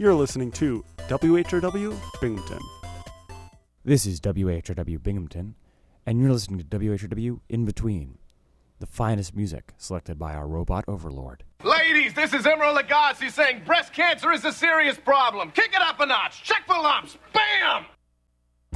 You're listening to WHRW Binghamton. This is WHRW Binghamton, and you're listening to WHRW In Between, the finest music selected by our robot overlord. Ladies, this is Emerald Lagasse saying breast cancer is a serious problem. Kick it up a notch. Check for lumps. Bam!